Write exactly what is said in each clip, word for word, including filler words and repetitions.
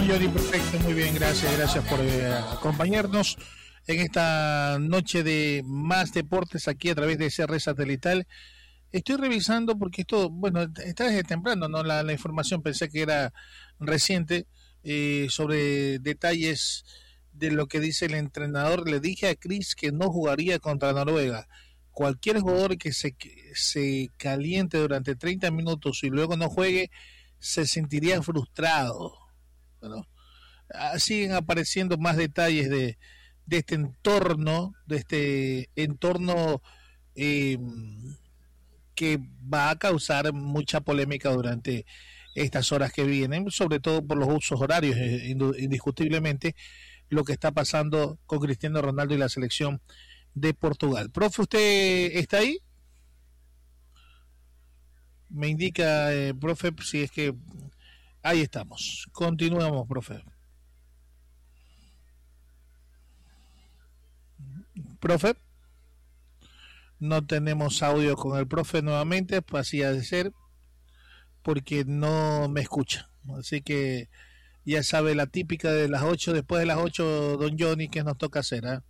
Johnny, perfecto, muy bien, gracias, gracias por eh, acompañarnos en esta noche de Más Deportes aquí a través de C R Satelital. Estoy revisando porque esto, bueno, está desde temprano, ¿no? La, la información pensé que era reciente, eh, sobre detalles de lo que dice el entrenador. Le dije a Chris que no jugaría contra Noruega. Cualquier jugador que se, que se caliente durante treinta minutos y luego no juegue, se sentiría frustrado. Bueno, siguen apareciendo más detalles de, de este entorno, de este entorno eh, que va a causar mucha polémica durante estas horas que vienen, sobre todo por los usos horarios, eh, indiscutiblemente lo que está pasando con Cristiano Ronaldo y la selección de Portugal. Profe, ¿usted está ahí? Me indica, eh, profe, si es que ahí estamos. Continuamos, profe. Profe, no tenemos audio con el profe nuevamente, pues así ha de ser, porque no me escucha. Así que ya sabe la típica de las ocho, después de las ocho, don Johnny, que nos toca hacer, ¿eh?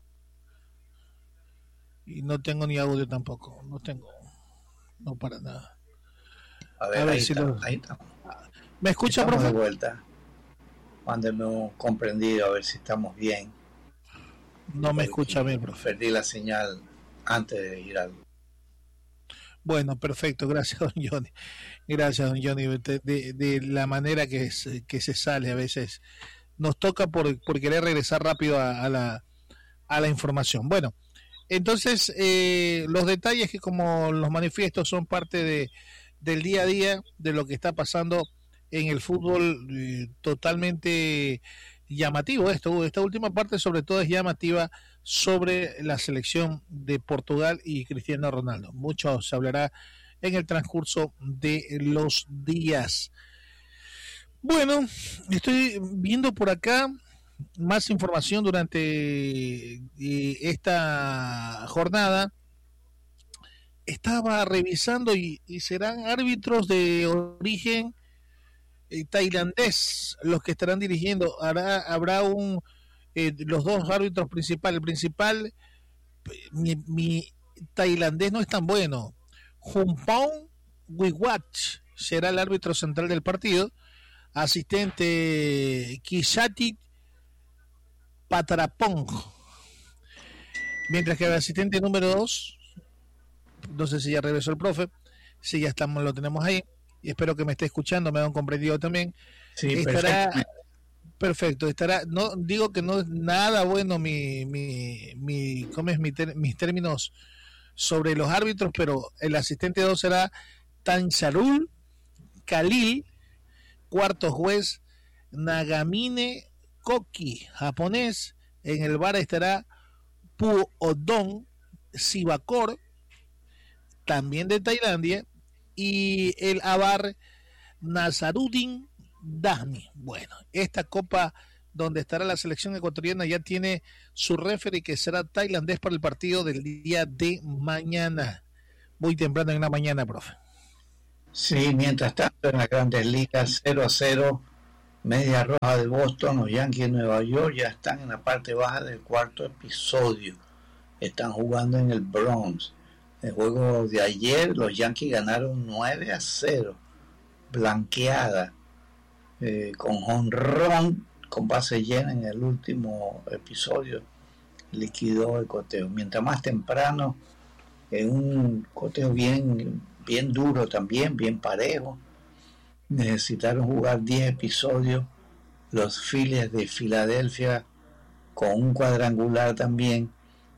Y no tengo ni audio tampoco, no tengo, no para nada. A ver, a ver ahí, si está, lo... ahí está. ¿Me escucha, estamos profe? De vuelta. Mándeme comprendido a ver si estamos bien. No me escucha bien, profe. Perdí la señal antes de ir al... Bueno, perfecto, gracias, don Johnny. Gracias, don Johnny. De, de, de la manera que, es, que se sale a veces. Nos toca por, por querer regresar rápido a, a, la, a la información. Bueno, entonces, eh, los detalles que como los manifiestos son parte de, del día a día, de lo que está pasando en el fútbol, eh, totalmente llamativo esto. Esta última parte sobre todo es llamativa sobre la selección de Portugal y Cristiano Ronaldo. Mucho se hablará en el transcurso de los días. Bueno, estoy viendo por acá más información durante eh, esta jornada. Estaba revisando y, y serán árbitros de origen eh, tailandés los que estarán dirigiendo. Hará, habrá un eh, los dos árbitros principales. El principal, mi, mi tailandés no es tan bueno. Jumpong Wiwach será el árbitro central del partido. Asistente Kishati Patrapong. Mientras que el asistente número dos, no sé si ya regresó el profe, si ya estamos, lo tenemos ahí, y espero que me esté escuchando, me han comprendido también. Sí, estará perfecto, estará, no digo que no es nada bueno mi, mi, mi ¿cómo es mi ter, mis términos sobre los árbitros, pero el asistente dos será Tancharul Khalil, cuarto juez Nagamine Koki, japonés. En el bar estará Puodong Sivakor, también de Tailandia, y el Abar Nazaruddin Dahmi. Bueno, esta copa donde estará la selección ecuatoriana ya tiene su referee, que será tailandés para el partido del día de mañana, muy temprano en la mañana, profe. Sí, mientras tanto en las Grandes Ligas, cero a cero, Media Roja de Boston, los Yankees de Nueva York ya están en la parte baja del cuarto episodio, están jugando en el Bronx. El juego de ayer los Yankees ganaron nueve a cero, blanqueada, eh, con jonrón, con base llena en el último episodio, liquidó el coteo. Mientras más temprano, en un coteo bien, bien duro también, bien parejo, necesitaron jugar diez episodios los Phillies de Filadelfia con un cuadrangular también,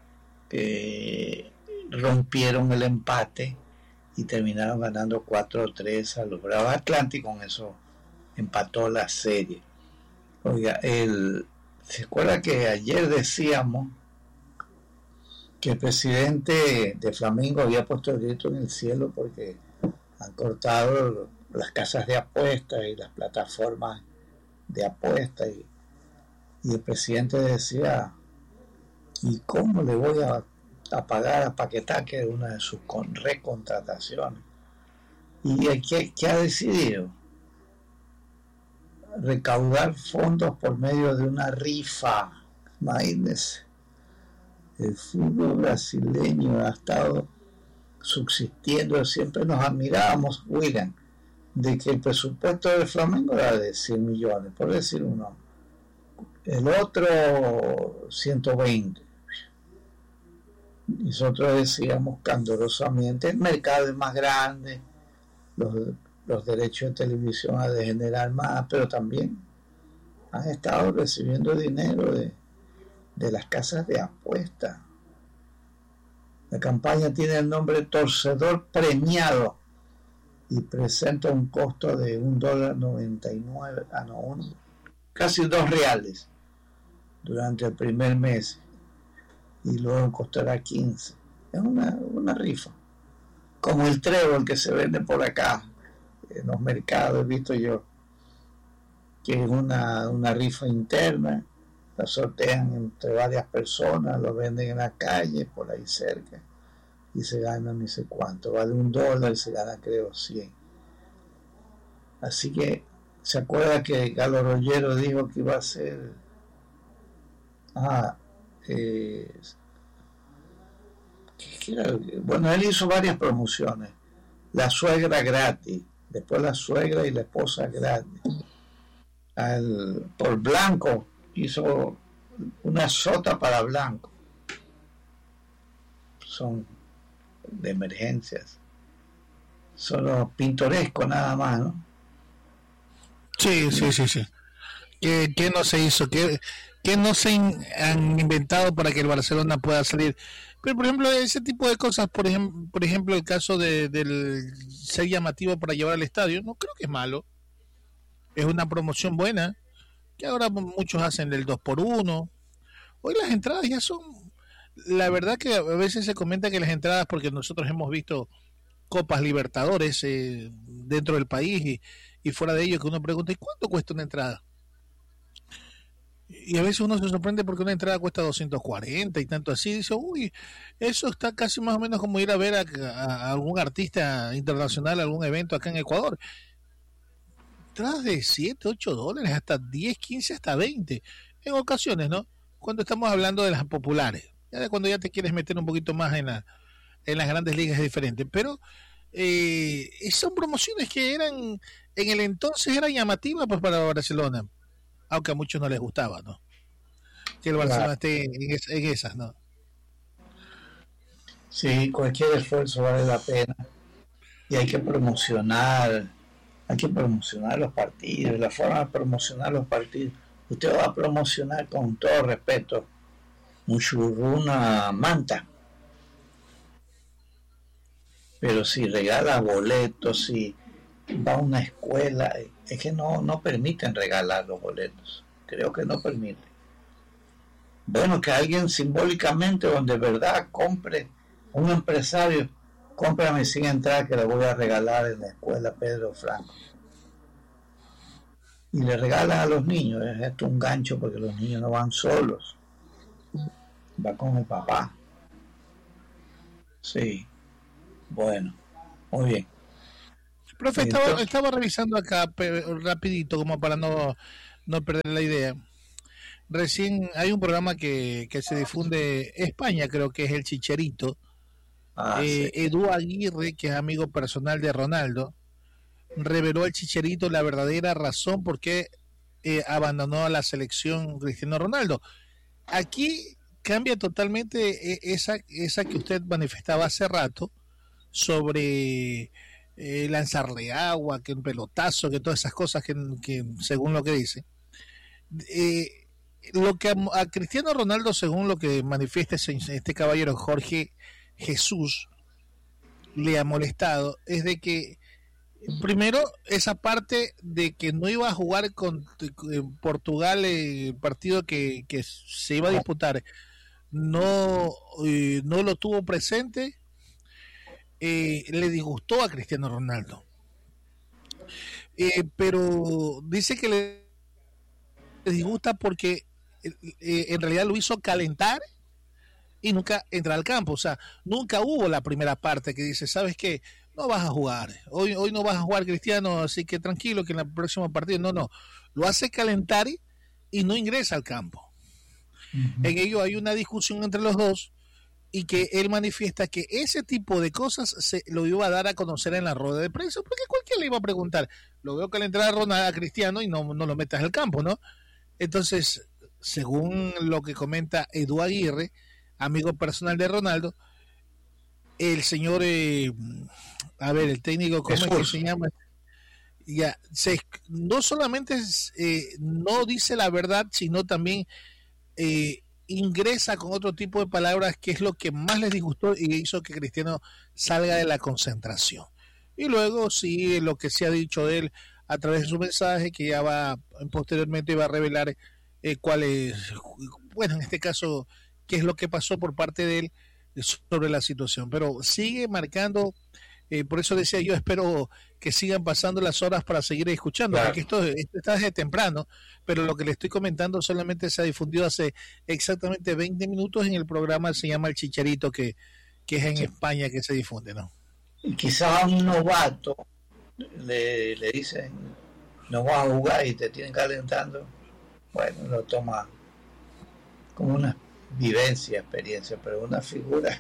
eh, rompieron el empate y terminaron ganando cuatro a tres a los Bravos Atlánticos. Con eso empató la serie. Oiga, el, ¿se acuerda que ayer decíamos que el presidente de Flamengo había puesto el grito en el cielo porque han cortado las casas de apuestas y las plataformas de apuestas, y, y el presidente decía, ¿y cómo le voy a, a pagar a Paquetá, que es una de sus con, recontrataciones? ¿Y qué, qué ha decidido? recaudar fondos por medio de una rifa. Imagínense, el fútbol brasileño ha estado subsistiendo, siempre nos admirábamos, William, de que el presupuesto del Flamengo era de cien millones, por decir uno, el otro ciento veinte. Nosotros decíamos candorosamente, el mercado es más grande, los, los derechos de televisión han de generar más, pero también han estado recibiendo dinero de, de las casas de apuestas. La campaña tiene el nombre Torcedor Premiado y presenta un costo de un dólar noventa y nueve, ah no, un, casi dos reales durante el primer mes y luego costará quince. Es una, una rifa, como el trébol que se vende por acá en los mercados, he visto yo, que es una, una rifa interna, la sortean entre varias personas, lo venden en la calle, por ahí cerca, y se gana ni sé cuánto, vale un dólar y se gana creo cien. Así que, ¿se acuerda que Galo Rollero dijo que iba a ser, ah, eh, que era, bueno, él hizo varias promociones, la suegra gratis, después la suegra y la esposa gratis, al, por Blanco hizo una sota para Blanco, son de emergencias, solo pintoresco nada más, ¿no? Sí, sí, sí, sí. ¿Qué, qué no se hizo? ¿Qué, qué no se in, han inventado para que el Barcelona pueda salir? Pero, por ejemplo, ese tipo de cosas, por ejemplo, por ejemplo el caso de, del ser llamativo para llevar al estadio, no creo que es malo. Es una promoción buena, que ahora muchos hacen del dos por uno. Hoy las entradas ya son... La verdad que a veces se comenta que las entradas, porque nosotros hemos visto Copas Libertadores eh, dentro del país y, y fuera de ello, que uno pregunta, ¿y cuánto cuesta una entrada? Y a veces uno se sorprende porque una entrada cuesta doscientos cuarenta y tanto así, y dice, uy, eso está casi más o menos como ir a ver a, a, a algún artista internacional, a algún evento acá en Ecuador. Entradas de siete, ocho dólares, hasta diez, quince, hasta veinte, en ocasiones, ¿no? Cuando estamos hablando de las populares. Ya de cuando ya te quieres meter un poquito más en, la, en las grandes ligas es diferente, pero eh, son promociones que eran, en el entonces eran llamativas pues para Barcelona, aunque a muchos no les gustaba, ¿no? Que el Barcelona esté en, es, en esas, ¿no? Sí, cualquier esfuerzo vale la pena y hay que promocionar, hay que promocionar los partidos, la forma de promocionar los partidos. Usted va a promocionar, con todo respeto, un churruna manta, pero si regala boletos, si va a una escuela, es que no, no permiten regalar los boletos, creo que no permiten. Bueno, que alguien simbólicamente, donde de verdad compre, un empresario, cómprame sin entrar que le voy a regalar en la escuela Pedro Franco. Y le regalan a los niños, es esto un gancho porque los niños no van solos, va con el papá. Sí, bueno, muy bien. Profe, estaba, Entonces, estaba revisando acá rapidito como para no, no perder la idea. Recién hay un programa que, que se difunde en España, creo que es El Chicharito. Ah, eh, sí. Edu Aguirre, que es amigo personal de Ronaldo, reveló al Chicharito la verdadera razón por qué eh, abandonó a la selección Cristiano Ronaldo. Aquí cambia totalmente esa, esa que usted manifestaba hace rato sobre eh, lanzarle agua, que un pelotazo, que todas esas cosas que, que según lo que dice. Eh, lo que a, a Cristiano Ronaldo, según lo que manifiesta este, este caballero Jorge Jesús, le ha molestado, es de que primero esa parte de que no iba a jugar con en Portugal el partido que, que se iba a disputar, no, eh, no lo tuvo presente, eh, le disgustó a Cristiano Ronaldo, eh, pero dice que le disgusta porque eh, en realidad lo hizo calentar y nunca entrar al campo. O sea, nunca hubo la primera parte que dice, ¿sabes qué? No vas a jugar, hoy, hoy no vas a jugar, Cristiano, así que tranquilo que en el próximo partido, no, no, lo hace calentar y no ingresa al campo. Uh-huh. En ello hay una discusión entre los dos y que él manifiesta que ese tipo de cosas se lo iba a dar a conocer en la rueda de prensa, porque cualquiera le iba a preguntar, lo veo calentar a Ronald, a Cristiano y no, no lo metas al campo, ¿no? Entonces, según lo que comenta Edu Aguirre, amigo personal de Ronaldo, el señor, eh, a ver, el técnico, ¿cómo Jesús. es que se llama? Ya, se, no solamente es, eh, no dice la verdad, sino también eh, ingresa con otro tipo de palabras, que es lo que más les disgustó y hizo que Cristiano salga de la concentración. Y luego sí, lo que se ha dicho de él a través de su mensaje, que ya va, posteriormente va a revelar eh, cuál es, bueno, en este caso, qué es lo que pasó por parte de él sobre la situación. Pero sigue marcando, eh, por eso decía yo, espero que sigan pasando las horas para seguir escuchando, claro. porque esto, esto está desde temprano, pero lo que le estoy comentando solamente se ha difundido hace exactamente veinte minutos en el programa, se llama El Chicharito, que, que es en sí. España que se difunde, ¿no? Y quizás a un novato le, le dicen, no vas a jugar y te tienen calentando, bueno, lo toma como una vivencia, experiencia, pero una figura,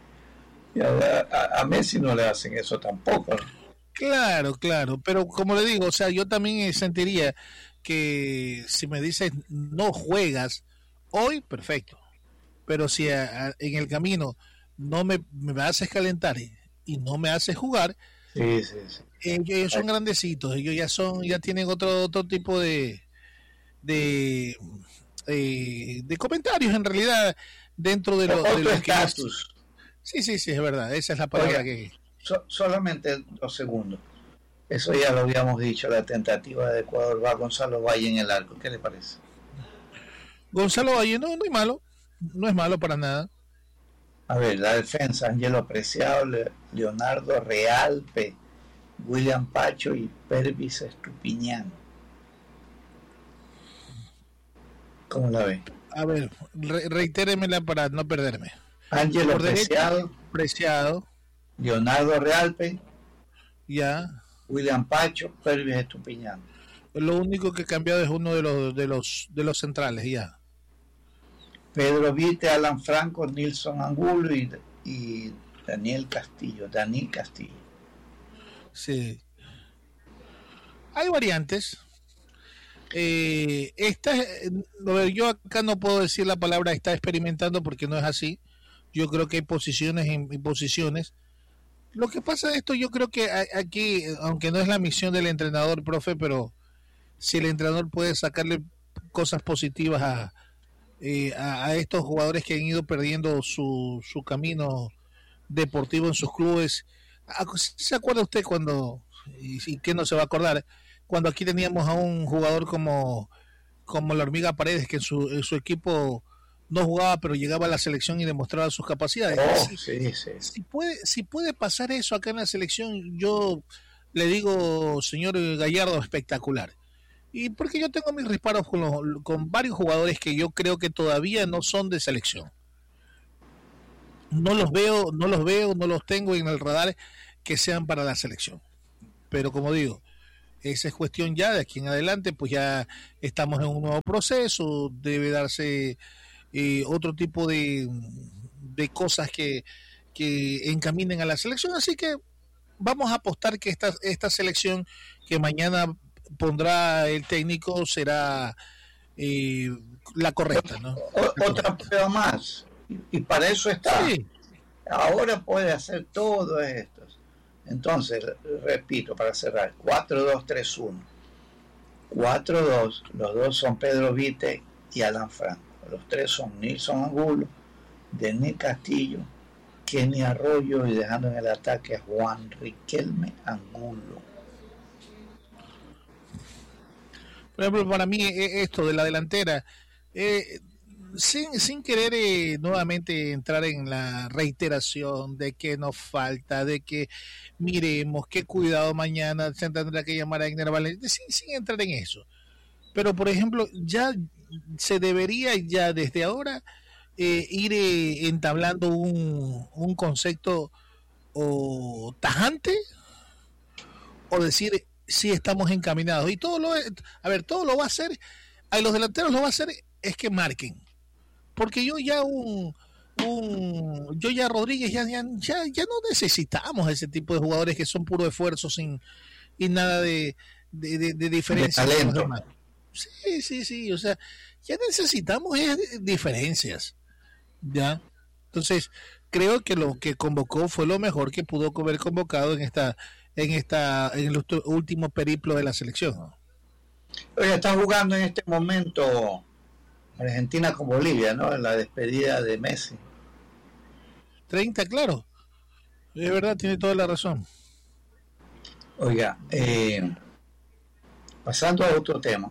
a, a Messi no le hacen eso tampoco, ¿no? Claro, claro, pero como le digo, o sea, yo también sentiría que si me dices no juegas hoy, perfecto, pero si a, a, en el camino no me, me haces calentar y, y no me haces jugar, sí, sí, sí. Ellos, ellos son grandecitos, ellos ya son, ya tienen otro otro tipo de de eh, de comentarios en realidad dentro de lo, de lo que estatus. Sí, sí, sí, es verdad, esa es la palabra Oiga, que so, solamente dos segundos. Eso ya lo habíamos dicho, la tentativa de Ecuador, va Gonzalo Valle en el arco, ¿qué le parece? Gonzalo Valle no, no es malo, no es malo para nada. A ver, la defensa, Angelo Preciado, Le, Leonardo Realpe, William Pacho y Pervis Estupiñán. ¿Cómo la ve? A ver, re reitéremela para no perderme. Angelo Preciado, Preciado, Leonardo Realpe, ya, William Pacho, Pervis Estupiñán. Lo único que ha cambiado es uno de los de los de los centrales, ya. Pedro Vite, Alan Franco, Nilson Angulo y, y Daniel Castillo, Daniel Castillo. Sí. Hay variantes. Eh, esta, yo acá no puedo decir la palabra está experimentando porque no es así. Yo creo que hay posiciones y posiciones. Lo que pasa de esto, yo creo que aquí, aunque no es la misión del entrenador, profe, pero si el entrenador puede sacarle cosas positivas a, eh, a, a estos jugadores que han ido perdiendo su, su camino deportivo en sus clubes. ¿Se acuerda usted cuando, y, y qué no se va a acordar, cuando aquí teníamos a un jugador como, como la Hormiga Paredes, que en su, en su equipo no jugaba, pero llegaba a la selección y demostraba sus capacidades? Oh, si, sí, sí. Si, puede, si puede pasar eso acá en la selección, yo le digo, señor Gallardo, espectacular. Y porque yo tengo mis reparos con, los, con varios jugadores que yo creo que todavía no son de selección. No los veo, no los veo, no los tengo en el radar que sean para la selección. Pero como digo, esa es cuestión ya de aquí en adelante, pues ya estamos en un nuevo proceso, debe darse eh, otro tipo de, de cosas que, que encaminen a la selección, así que vamos a apostar que esta, esta selección que mañana pondrá el técnico será eh, la correcta, ¿no? O, otra prueba más, y, y para eso está. Sí. Ahora puede hacer todo esto. Entonces, repito, para cerrar, cuatro dos tres uno. cuatro dos, los dos son Pedro Vite y Alan Franco. Los tres son Nilson Angulo, Denis Castillo, Kenny Arroyo y dejando en el ataque a Juan Riquelme Angulo. Por ejemplo, para mí esto de la delantera, eh, sin, sin querer eh, nuevamente entrar en la reiteración de que nos falta, de que miremos, qué cuidado mañana se tendrá que llamar a Egner Valencia, sin, sin entrar en eso. Pero, por ejemplo, ya se debería ya desde ahora eh, ir eh, entablando un, un concepto o tajante o decir sí estamos encaminados. Y todo lo, a ver, todo lo va a hacer, a los delanteros lo va a hacer es que marquen. Porque yo ya un, un yo ya Rodríguez ya, ya, ya, ya no necesitamos ese tipo de jugadores que son puro esfuerzo sin y nada de, de, de, de diferencia de con los demás. Sí, sí, sí, o sea, ya necesitamos es diferencias. Ya. Entonces, creo que lo que convocó fue lo mejor que pudo haber convocado en esta en esta en el último periplo de la selección, ¿no? Oye, está jugando en este momento Argentina con Bolivia, ¿no? En la despedida de Messi. treinta, claro. Es verdad, tiene toda la razón. Oiga, eh, pasando a otro tema.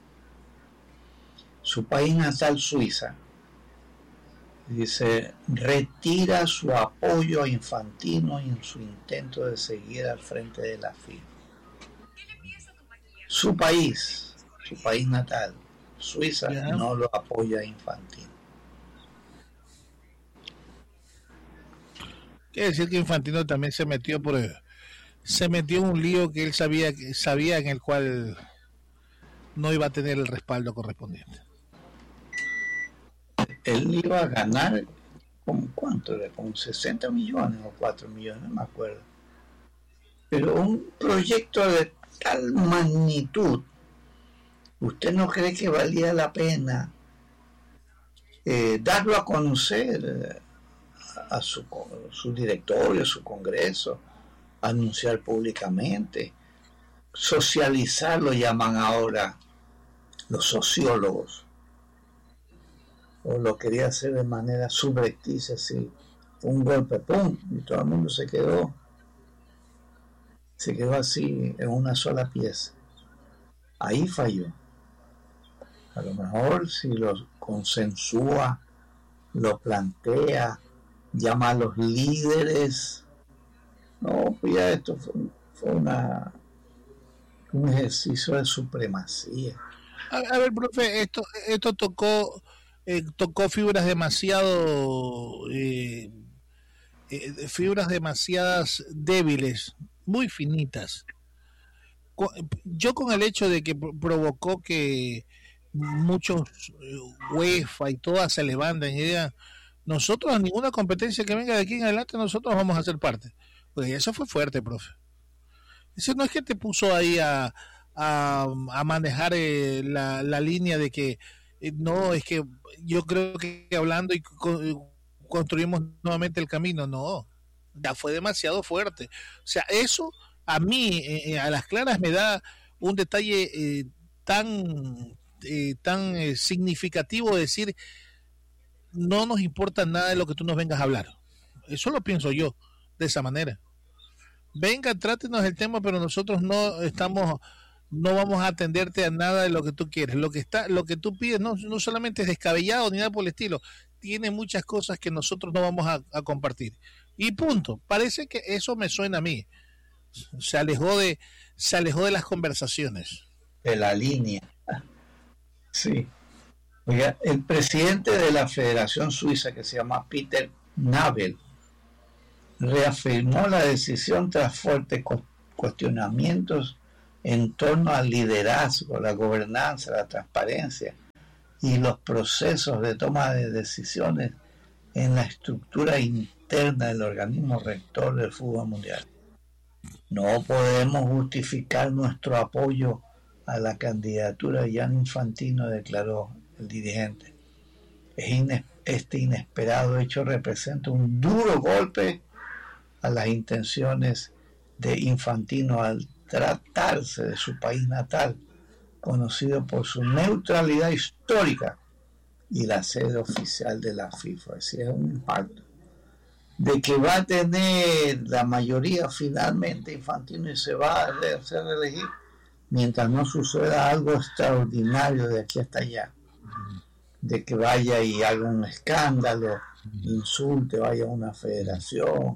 Su país natal, Suiza, dice, retira su apoyo a Infantino en su intento de seguir al frente de la FIFA. Su país, su país natal, Suiza, yeah. no lo apoya a Infantino. Quiere decir que Infantino también se metió por se metió en un lío que él sabía sabía en el cual no iba a tener el respaldo correspondiente. Él iba a ganar con cuánto era, con sesenta millones o cuatro millones, no me acuerdo. Pero un proyecto de tal magnitud, ¿usted no cree que valía la pena eh, darlo a conocer a su, su directorio, a su congreso, anunciar públicamente, socializar, lo llaman ahora los sociólogos? O lo quería hacer de manera subrepticia, así, un golpe, pum, y todo el mundo se quedó, se quedó así en una sola pieza. Ahí falló. A lo mejor si lo consensúa, lo plantea, llama a los líderes, no, pues ya esto fue, fue una un ejercicio de supremacía. A, a ver, profe, esto, esto tocó Eh, tocó fibras demasiado eh, eh, fibras demasiadas débiles, muy finitas. Yo con el hecho de que provocó que muchos eh, UEFA y todas se levanten y digan, nosotros a ninguna competencia que venga de aquí en adelante nosotros vamos a ser parte. Pues eso fue fuerte, profe. Eso no es que te puso ahí a, a, a manejar eh, la, la línea de que no, es que yo creo que hablando y co- construimos nuevamente el camino, no, ya fue demasiado fuerte. O sea, eso a mí, eh, a las claras, me da un detalle eh, tan, eh, tan eh, significativo de decir, no nos importa nada de lo que tú nos vengas a hablar. Eso lo pienso yo, de esa manera. Venga, trátenos el tema, pero nosotros no estamos... no vamos a atenderte a nada de lo que tú quieres. Lo que está, lo que tú pides no, no solamente es descabellado ni nada por el estilo, tiene muchas cosas que nosotros no vamos a, a compartir. Y punto. Parece que eso me suena a mí. Se alejó de, se alejó de las conversaciones. De la línea. Sí. Oiga, el presidente de la Federación Suiza, que se llama Peter Nabel, reafirmó la decisión tras fuertes cuestionamientos en torno al liderazgo, la gobernanza, la transparencia y los procesos de toma de decisiones en la estructura interna del organismo rector del fútbol mundial. No podemos justificar nuestro apoyo a la candidatura de Gianni Infantino, declaró el dirigente. Este inesperado hecho representa un duro golpe a las intenciones de Infantino al tratarse de su país natal, conocido por su neutralidad histórica y la sede oficial de la FIFA. Así es un impacto de que va a tener la mayoría finalmente Infantino y se va a hacer elegir mientras no suceda algo extraordinario de aquí hasta allá, de que vaya y haga un escándalo, insulte, vaya a una federación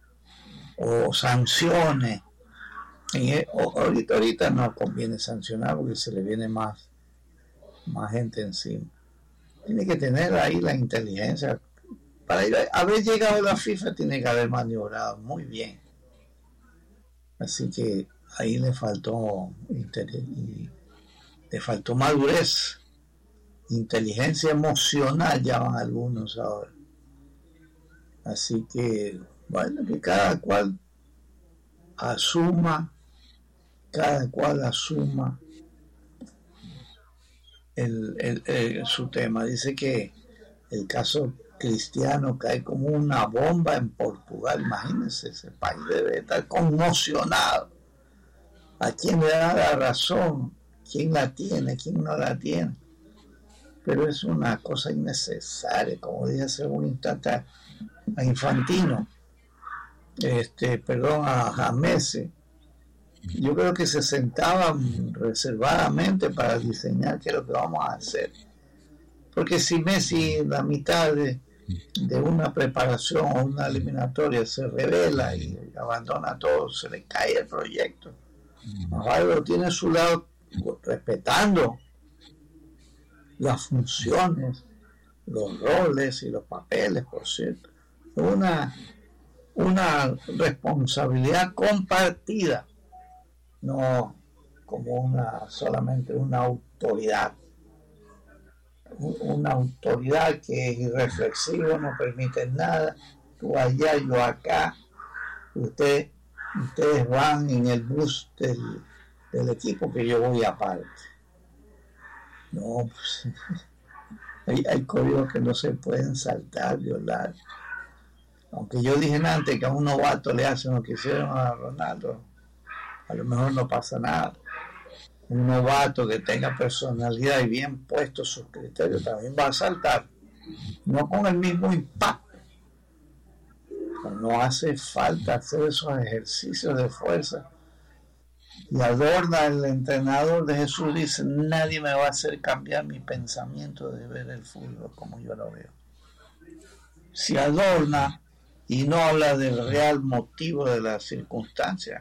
o sancione. Y ahorita, ahorita no conviene sancionar porque se le viene más, más gente encima. Tiene que tener ahí la inteligencia. Para ir a, haber llegado a la FIFA tiene que haber maniobrado muy bien. Así que ahí le faltó y le faltó madurez, inteligencia emocional, llaman algunos ahora. Así que, bueno, que cada cual asuma, cada cual asuma el, el, el, su tema. Dice que el caso Cristiano cae como una bomba en Portugal. Imagínense, ese país debe estar conmocionado. ¿A quién le da la razón? ¿Quién la tiene? ¿Quién no la tiene? Pero es una cosa innecesaria, como dije hace un instante a, a Infantino, este, perdón, a, a Messi. Yo creo que se sentaban reservadamente para diseñar qué es lo que vamos a hacer. Porque si Messi en la mitad de, de una preparación o una eliminatoria se revela y abandona todo, se le cae el proyecto. Algo tiene a su lado, respetando las funciones, los roles y los papeles, por cierto. Una, una responsabilidad compartida, no como una solamente una autoridad. Una autoridad que es irreflexiva, no permite nada, tú allá, yo acá, usted, ustedes van en el bus del, del equipo que yo voy aparte. No, pues, hay, hay códigos que no se pueden saltar, violar. Aunque yo dije antes que a un novato le hacen lo que hicieron a Ronaldo, a lo mejor no pasa nada. Un novato que tenga personalidad y bien puestos sus criterios también va a saltar, no con el mismo impacto. Pero no hace falta hacer esos ejercicios de fuerza. Y Adorna, el entrenador de Jesús, dice: nadie me va a hacer cambiar mi pensamiento de ver el fútbol como yo lo veo. Si adorna y no habla del real motivo de la circunstancia,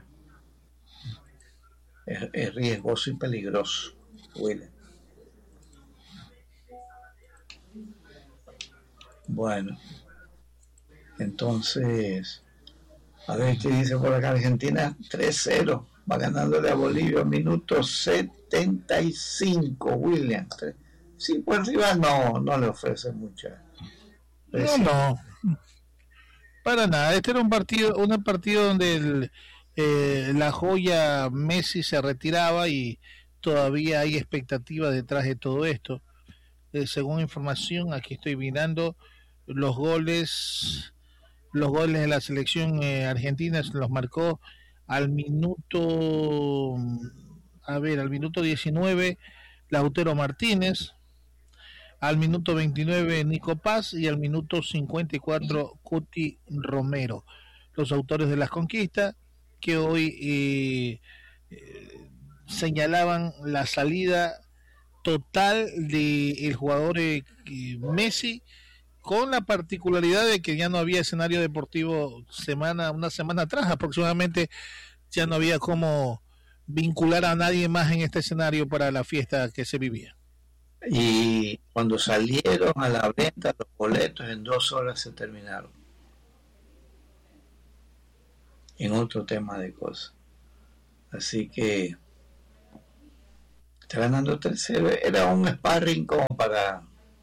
es, es riesgoso y peligroso, William. Bueno, entonces, a ver qué dice por acá. Argentina tres cero, va ganándole a Bolivia, minuto setenta y cinco, William. Sí, pues rival no, no le ofrece mucha. No, no, para nada. Este era un partido, un partido donde el, eh, la joya Messi se retiraba y todavía hay expectativa detrás de todo esto. Eh, según información, aquí estoy mirando los goles, los goles de la selección eh, argentina se los marcó al minuto, a ver, al minuto diecinueve Lautaro Martínez, al minuto veintinueve Nico Paz y al minuto cincuenta y cuatro Cuti Romero, los autores de las conquistas que hoy eh, eh, señalaban la salida total del jugador eh, Messi, con la particularidad de que ya no había escenario deportivo semana una semana atrás aproximadamente, ya no había cómo vincular a nadie más en este escenario para la fiesta que se vivía. Y cuando salieron a la venta los boletos, en dos horas se terminaron. En otro tema de cosas. Así que está ganando tercero. Era un sparring como para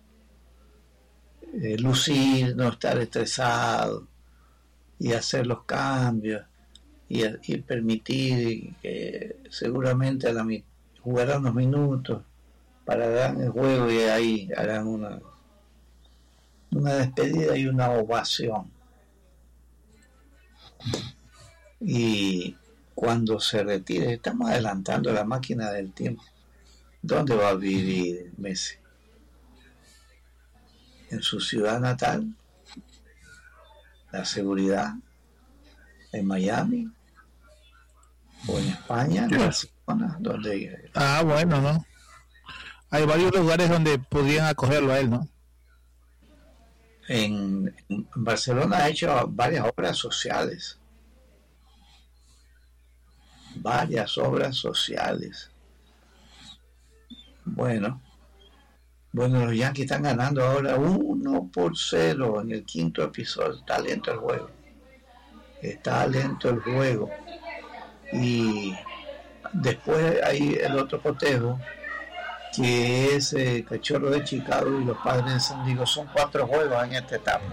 eh, lucir, no estar estresado y hacer los cambios y, y permitir que seguramente a la jugarán unos minutos para dar el juego y ahí harán una una despedida y una ovación. Y cuando se retire, estamos adelantando la máquina del tiempo. ¿Dónde va a vivir Messi? ¿En su ciudad natal? ¿La seguridad? ¿En Miami? ¿O en España? ¿En Barcelona? ¿Dónde? Ah, bueno, ¿no? Hay varios lugares donde podrían acogerlo a él, ¿no? En, en Barcelona ha hecho varias obras sociales. Varias obras sociales. Bueno, bueno, los Yankees están ganando ahora uno por cero en el quinto episodio. Está lento el juego. Está lento el juego. Y después hay el otro cotejo, que es eh, Cachorro de Chicago y los Padres de San Diego. Son cuatro juegos en esta etapa.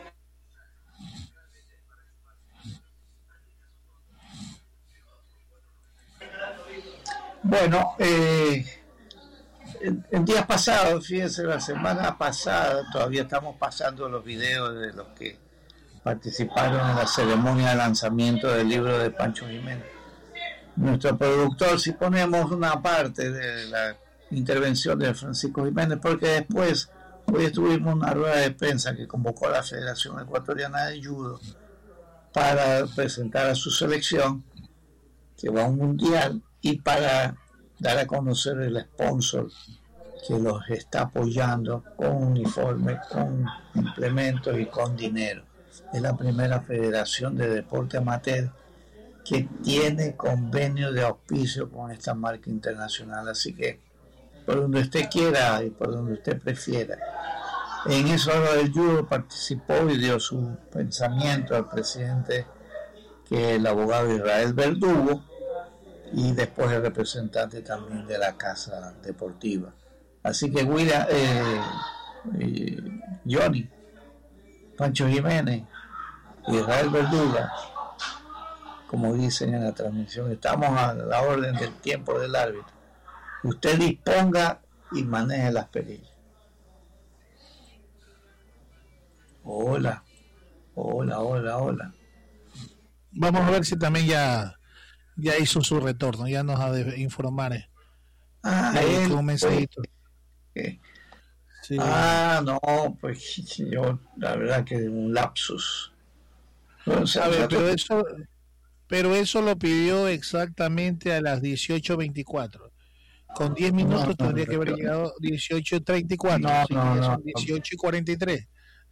Bueno, eh, en, en días pasados, fíjense, la semana pasada, todavía estamos pasando los videos de los que participaron en la ceremonia de lanzamiento del libro de Pancho Jiménez. Nuestro productor, si ponemos una parte de la intervención de Francisco Jiménez, porque después, hoy tuvimos una rueda de prensa que convocó a la Federación Ecuatoriana de Judo para presentar a su selección, que va a un mundial, y para dar a conocer el sponsor que los está apoyando con uniformes, con implementos y con dinero. Es la primera federación de deporte amateur que tiene convenio de auspicio con esta marca internacional, así que por donde usted quiera y por donde usted prefiera. En eso del judo participó y dio su pensamiento al presidente, que es el abogado Israel Verdugo, y después el representante también de la Casa Deportiva. Así que William, eh, eh, Johnny, Pancho Jiménez, Israel Verduga, como dicen en la transmisión, estamos a la orden del tiempo del árbitro. Usted disponga y maneje las perillas. Hola, hola, hola, hola. Vamos a ver si también ya ya hizo su retorno, ya nos ha de informar. Eh. Ah, eh, él, un mensajito. Pues, sí. Ah, no, pues yo, la verdad que un lapsus. O sea, a ver, pero eso, pero eso lo pidió exactamente a las dieciocho veinticuatro. Con diez minutos no, no, tendría no, que haber no, llegado dieciocho treinta y cuatro. No, así no, que ya no, son dieciocho y cuarenta y tres.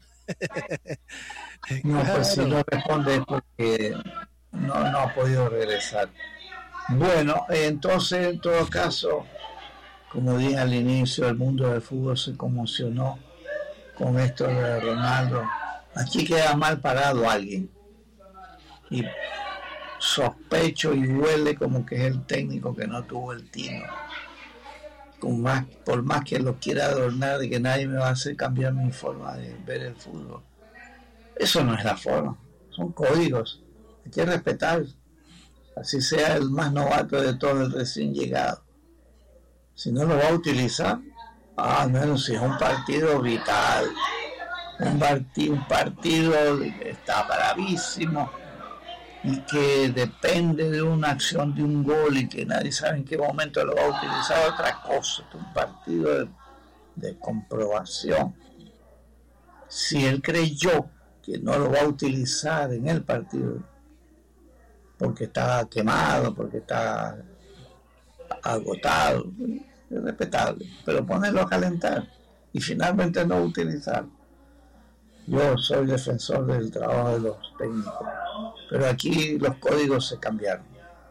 No, claro. Pues si no responde es porque no, no ha podido regresar. Bueno, entonces en todo caso, como dije al inicio, el mundo del fútbol se conmocionó con esto de Ronaldo. Aquí queda mal parado alguien. Y sospecho y huele como que es el técnico que no tuvo el tino. Con más, por más que lo quiera adornar de que nadie me va a hacer cambiar mi forma de ver el fútbol. Eso no es la forma. Son códigos. Hay que respetar. Así sea el más novato de todo, el recién llegado. Si no lo va a utilizar, ah, no, si es un partido vital. Un, partido, un partido está bravísimo y que depende de una acción de un gol y que nadie sabe en qué momento lo va a utilizar, otra cosa. Es un partido de, de comprobación. Si él creyó que no lo va a utilizar en el partido porque está quemado, porque está agotado, es respetable, pero ponerlo a calentar y finalmente no utilizarlo. Yo soy defensor del trabajo de los técnicos, pero aquí los códigos se cambiaron.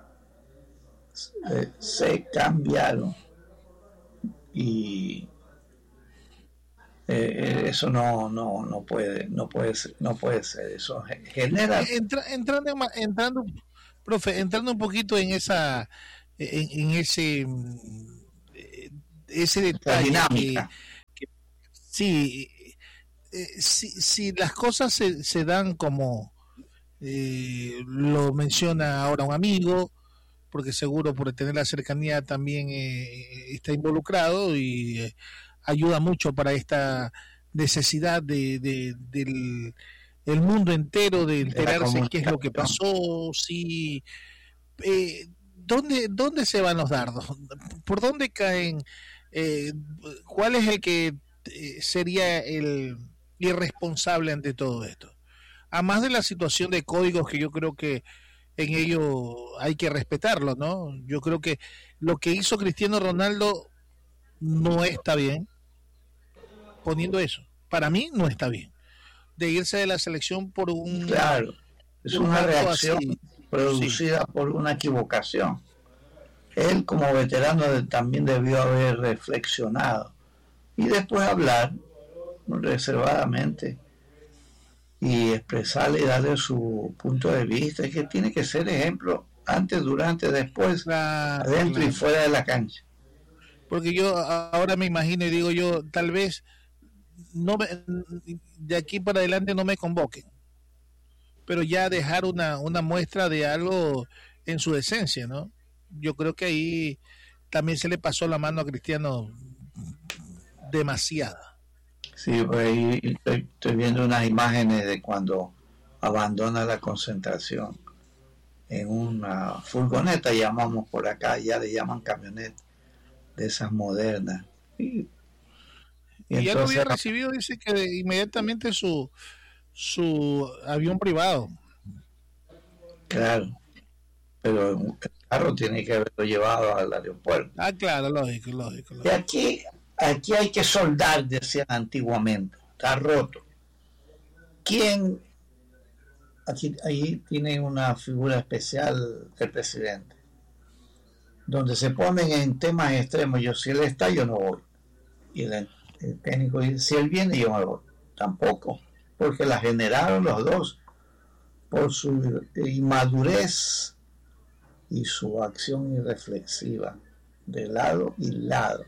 Se, se cambiaron. Y eh, eso no no no puede no puede ser, no puede ser. Eso genera Entra, entrando entrando profe entrando un poquito en esa en, en ese ese detalle dinámica. Que, que, sí Eh, si, si las cosas se, se dan como eh, lo menciona ahora un amigo, porque seguro por tener la cercanía también eh, está involucrado y eh, ayuda mucho para esta necesidad de, de del el mundo entero de enterarse de qué es lo que pasó, si eh, dónde dónde se van los dardos, por dónde caen, eh, cuál es el que eh, sería el irresponsable ante todo esto, a más de la situación de códigos que yo creo que en ello hay que respetarlo, ¿no? Yo creo que lo que hizo Cristiano Ronaldo no está bien, poniendo eso, para mí no está bien, de irse de la selección por un claro, es un una reacción así, producida sí. por una equivocación. Él como veterano de, también debió haber reflexionado y después hablar reservadamente y expresarle y darle su punto de vista, es que tiene que ser ejemplo antes, durante, después, Claro, adentro y claro. fuera de la cancha. Porque yo a- ahora me imagino y digo yo, tal vez no me- de aquí para adelante no me convoquen, pero ya dejar una, una muestra de algo en su esencia, ¿no? Yo creo que ahí también se le pasó la mano a Cristiano demasiada. Sí, pues ahí estoy, estoy viendo unas imágenes de cuando abandona la concentración en una furgoneta, llamamos por acá, ya le llaman camioneta, de esas modernas. Y, y Y ya lo entonces, había recibido, dice que de- inmediatamente su, su avión privado. claro, pero el carro tiene que haberlo llevado al aeropuerto. Ah, claro, lógico, lógico, Y lógico. aquí, aquí hay que soldar, decían antiguamente, está roto. ¿Quién? Aquí, ahí tiene una figura especial del presidente, donde se ponen en temas extremos. Yo, si él está, yo no voy. Y el, el técnico dice, si él viene, yo me voy. Tampoco, porque la generaron los dos por su inmadurez y su acción irreflexiva, de lado y lado.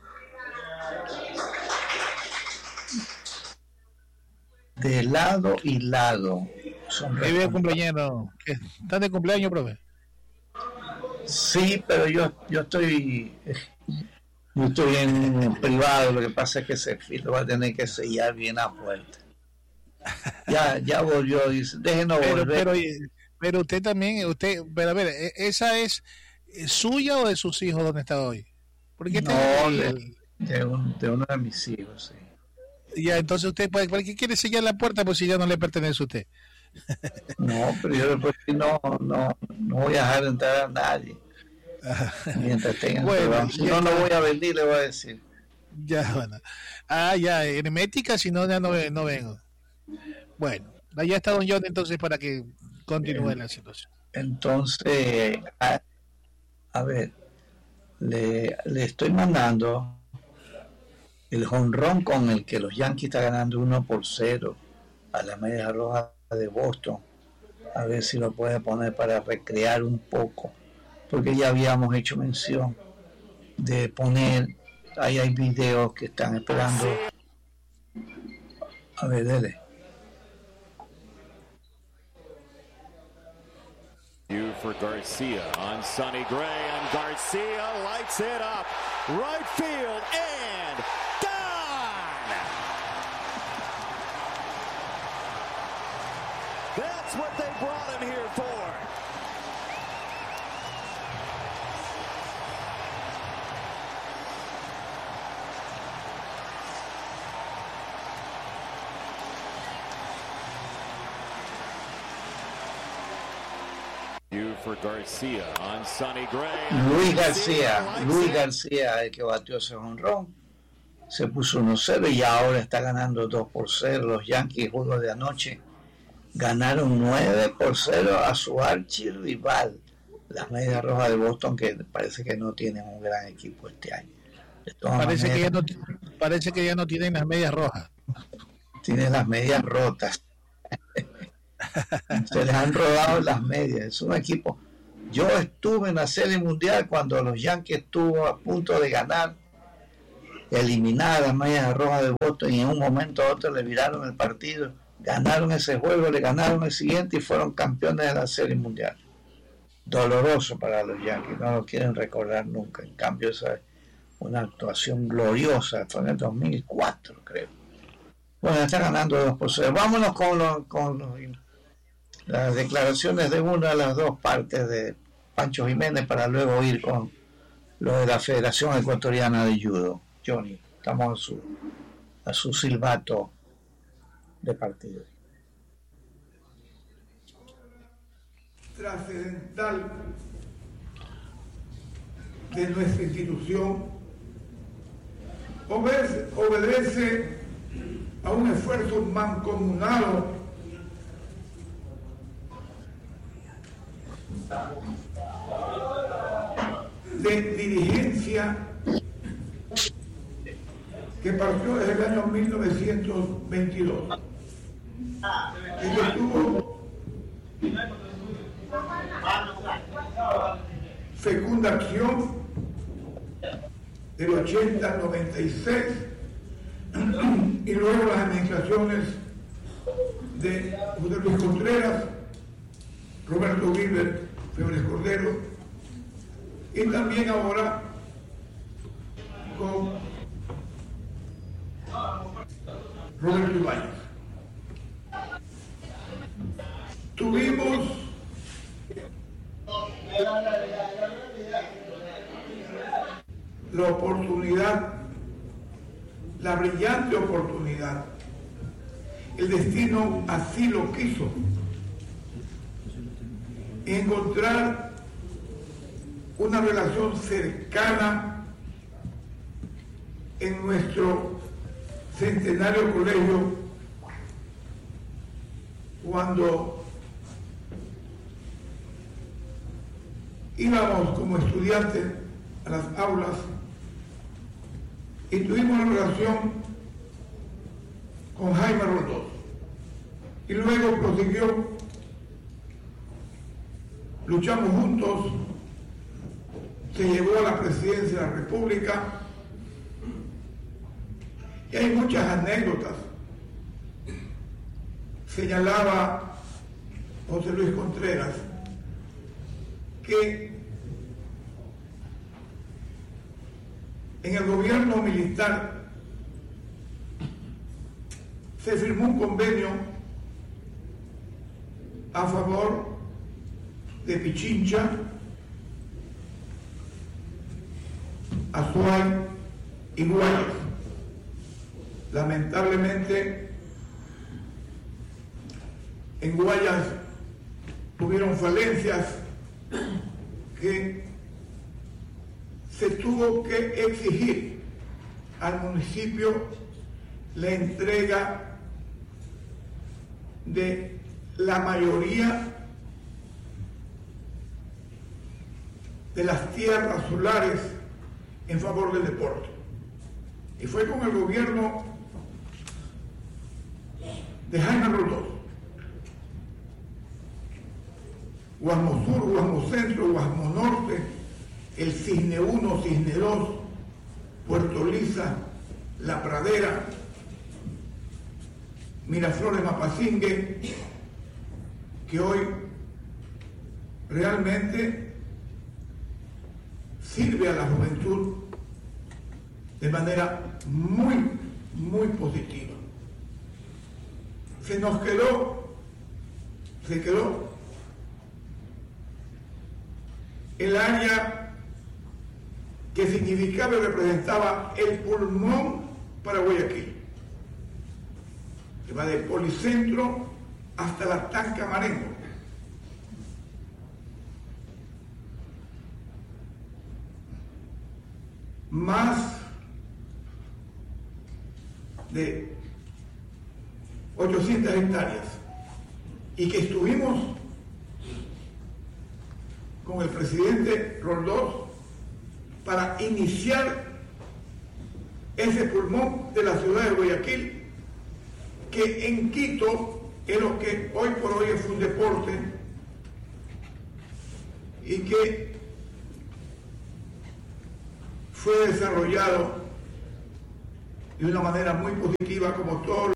De lado y lado. Son Ahí veo responsables. cumpleaños. ¿Qué? ¿Están de cumpleaños, profe? Sí, pero yo, yo estoy yo estoy en privado, lo que pasa es que ese lo va a tener que sellar bien a puerta. Ya, ya volvió, dice, déjenos Pero, volver. pero, pero usted también, usted, pero a ver, ¿e- ¿esa es suya o de sus hijos donde está hoy? Porque este, No, el- de, el- de, un, de uno de mis hijos, sí. ya, entonces usted, ¿para para qué quiere sellar la puerta? Pues si ya no le pertenece a usted. No, pero yo después no, no, no voy a dejar entrar a nadie mientras tengan Bueno, trabajo. Si ya no, no está. voy a venir, le voy a decir. Ya, bueno. Ah, ya, hermética, si no, ya no, ve- no vengo. Bueno, allá está don John entonces para que continúe la situación. Entonces, a, a ver, le, le estoy mandando el jonrón con el que los Yankees están ganando uno por cero a la Media Roja de Boston, a ver si lo puede poner para recrear un poco, porque ya habíamos hecho mención de poner, ahí hay videos que están esperando. A ver, dele. You for Garcia on Sonny Gray, and Garcia lights it up, right field, and gone! That's what they brought him here for. You for Garcia on Sonny Gray. Luis García, Luis García, el que batió ese jonrón, se puso uno cero y ahora está ganando dos por cero. Los Yankees, juego de anoche, ganaron nueve por cero a su archirrival, las Medias Rojas de Boston, que parece que no tienen un gran equipo este año. De todas Parece que, ya maneras, no, parece que ya no tienen las medias rojas. tienen las medias rotas. Se les han rodado las medias. Es un equipo. Yo estuve en la Serie Mundial cuando los Yankees estuvo a punto de ganar, eliminar a las Medias Rojas de Boston, y en un momento a otro le viraron el partido, ganaron ese juego, le ganaron el siguiente y fueron campeones de la Serie Mundial. Doloroso para los Yankees, no lo quieren recordar nunca. En cambio, esa es una actuación gloriosa, fue en el dos mil cuatro, creo. Bueno, está ganando dos por cero. Vámonos con, los, con los, las declaraciones de una de las dos partes de Pancho Jiménez para luego ir con lo de la Federación Ecuatoriana de Judo. Johnny, estamos a su, a su silbato de partido. Trascendental de nuestra institución obedece, obedece a un esfuerzo mancomunado de dirigencia que partió desde el año mil novecientos veintidós y que tuvo fecunda acción del ochenta al noventa y seis, y luego las administraciones de José Luis Contreras, Roberto Gilbert Febres Cordero, y también ahora con Roberto Ibáñez. Tuvimos la oportunidad, la brillante oportunidad, el destino así lo quiso, encontrar una relación cercana en nuestro centenario colegio cuando íbamos como estudiantes a las aulas y tuvimos una relación con Jaime Roldós, y luego prosiguió, luchamos juntos, se llegó a la presidencia de la República, y hay muchas anécdotas. Señalaba José Luis Contreras que en el gobierno militar se firmó un convenio a favor de Pichincha, Azuay y Guayas. Lamentablemente, en Guayas tuvieron falencias que se tuvo que exigir al municipio la entrega de la mayoría de las tierras solares en favor del deporte. Y fue con el gobierno de Jaime Roldós. Guasmo Sur, Guasmo Centro, Guasmo Norte, el Cisne uno, Cisne dos, Puerto Lisa, La Pradera, Miraflores, Mapasingue, que hoy realmente sirve a la juventud de manera muy, muy positiva. Se nos quedó, se quedó el área que significaba y representaba el pulmón para Guayaquil, que va de Policentro hasta la Tanca Marengo. Más de ochocientas hectáreas, y que estuvimos con el presidente Roldós para iniciar ese pulmón de la ciudad de Guayaquil, que en Quito es lo que hoy por hoy es un deporte y que fue desarrollado de una manera muy positiva, como todos